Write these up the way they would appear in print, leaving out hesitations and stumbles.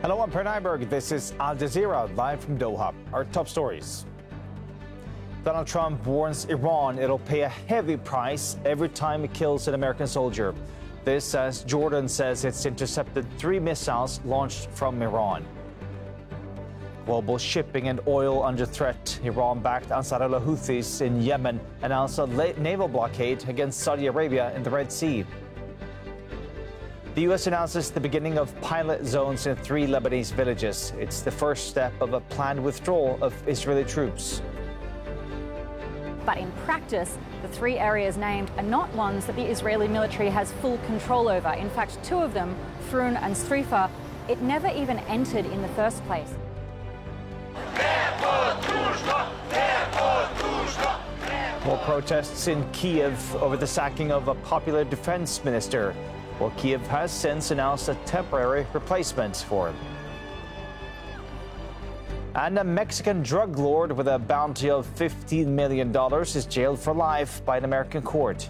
Hello, I'm Per Nyberg. This is Al Jazeera, live from Doha. Our top stories. Donald Trump warns Iran it'll pay a heavy price every time it kills an American soldier. This as Jordan says it's intercepted 3 missiles launched from Iran. Global shipping and oil under threat. Iran-backed Ansarullah Houthis in Yemen announced a naval blockade against Saudi Arabia in the Red Sea. The U.S. announces the beginning of pilot zones in 3 Lebanese villages. It's the first step of a planned withdrawal of Israeli troops. But in practice, the 3 areas named are not ones that the Israeli military has full control over. In fact, 2 of them, Frun and Strifa, it never even entered in the first place. More protests in Kiev over the sacking of a popular defense minister. Well, Kiev has since announced a temporary replacement for him. And a Mexican drug lord with a bounty of $15 million is jailed for life by an American court.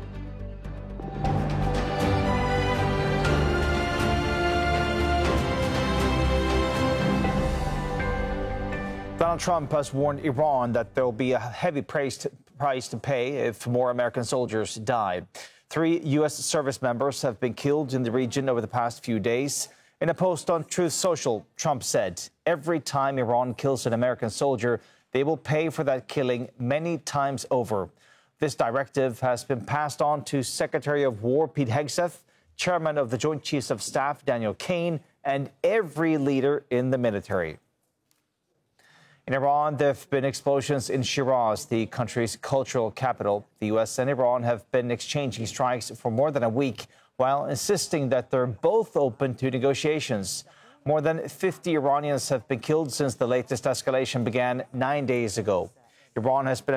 Donald Trump has warned Iran that there will be a heavy price to pay if more American soldiers die. 3 U.S. service members have been killed in the region over the past few days. In a post on Truth Social, Trump said, every time Iran kills an American soldier, they will pay for that killing many times over. This directive has been passed on to Secretary of War Pete Hegseth, Chairman of the Joint Chiefs of Staff Daniel Kaine, and every leader in the military. In Iran, there have been explosions in Shiraz, the country's cultural capital. The U.S. and Iran have been exchanging strikes for more than a week, while insisting that they're both open to negotiations. More than 50 Iranians have been killed since the latest escalation began 9 days ago. Iran has been